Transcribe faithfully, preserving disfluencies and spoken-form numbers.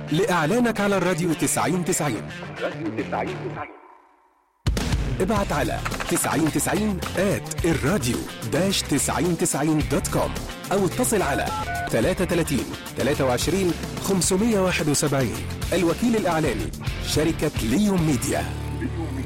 لإعلانك على الراديو تسعين تسعين ابعت على تسعين تسعين آت الراديو داش تسعين تسعين دوت كوم أو اتصل على ثلاثة ثلاثين ثلاثة وعشرين خمسمية وواحد وسبعين. الوكيل الإعلاني شركة ليوم ميديا.